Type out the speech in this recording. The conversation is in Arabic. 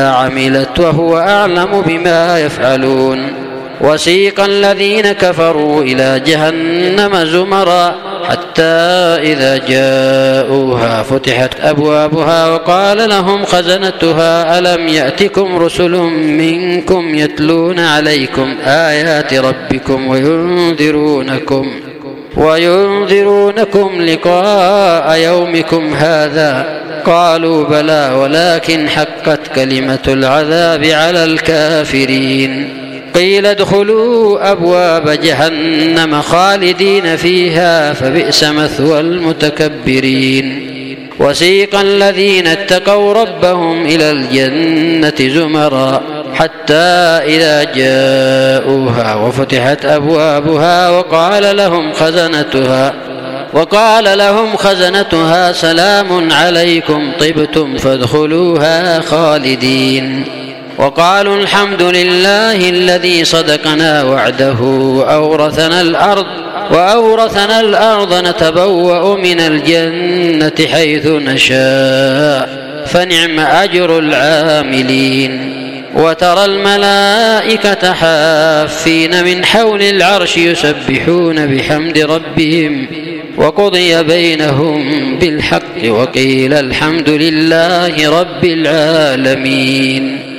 عملت وهو أعلم بما يفعلون. وسيق الذين كفروا إلى جهنم زمرا حتى إذا جاءوها فتحت أبوابها وقال لهم خزنتها ألم يأتكم رسل منكم يتلون عليكم آيات ربكم وينذرونكم لقاء يومكم هذا قالوا بلى ولكن حقت كلمة العذاب على الكافرين. قيل ادخلوا أبواب جهنم خالدين فيها فبئس مثوى المتكبرين. وسيق الذين اتقوا ربهم إلى الجنة زمرا حتى إذا جاءوها وفتحت أبوابها وقال لهم خزنتها سلام عليكم طبتم فادخلوها خالدين. وقالوا الحمد لله الذي صدقنا وعده وأورثنا الأرض نتبوأ من الجنة حيث نشاء فنعم أجر العاملين. وترى الملائكة حافين من حول العرش يسبحون بحمد ربهم وقضي بينهم بالحق وقيل الحمد لله رب العالمين.